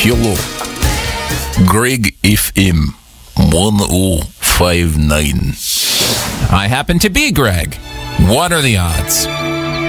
Hello. Greg FM 1059. I happen to be Greg. What are the odds?